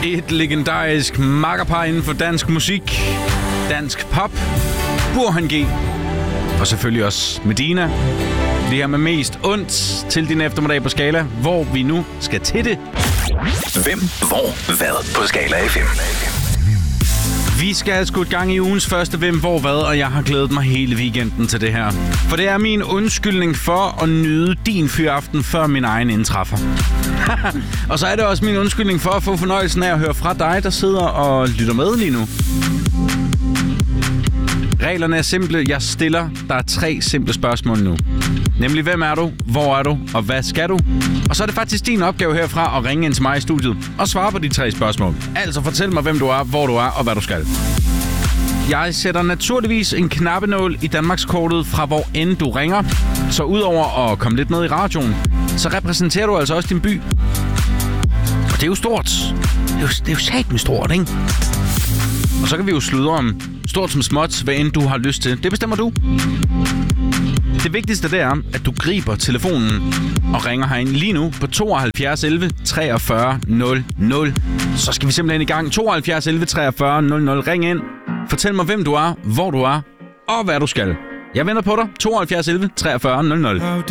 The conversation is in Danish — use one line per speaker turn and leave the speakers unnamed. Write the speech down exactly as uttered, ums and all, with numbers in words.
Et legendarisk makkerpar inden for dansk musik, dansk pop, Burhan G. Og selvfølgelig også Medina. Det her med mest ondt til din eftermiddag på Skala, hvor vi nu skal til det.
Hvem, hvor, hvad på Skala F M.
Vi skal have skudt gang i ugens første Hvem, hvor, hvad, og jeg har glædet mig hele weekenden til det her. For det er min undskyldning for at nyde din fyraften før min egen indtræffer. Og så er det også min undskyldning for at få fornøjelsen af at høre fra dig, der sidder og lytter med lige nu. Reglerne er simple. Jeg stiller dig tre simple spørgsmål nu. Nemlig, hvem er du, hvor er du, og hvad skal du? Og så er det faktisk din opgave herfra at ringe ind til mig i studiet og svare på de tre spørgsmål. Altså fortæl mig, hvem du er, hvor du er, og hvad du skal. Jeg sætter naturligvis en knappenål i Danmarkskortet fra hvor end du ringer. Så udover at komme lidt med i radioen, så repræsenterer du altså også din by. Og det er jo stort. Det er jo, det er jo satme stort, ikke? Og så kan vi jo sludre om stort som småt, hvad end du har lyst til. Det bestemmer du. Det vigtigste det er, at du griber telefonen og ringer herind lige nu på tooghalvfjerds elleve treogfyrre nul nul. Så skal vi simpelthen i gang. tooghalvfjerds elleve treogfyrre nul nul. Ring ind. Fortæl mig, hvem du er, hvor du er og hvad du skal. Jeg venter på dig. tooghalvfjerds elleve treogfyrre nul nul.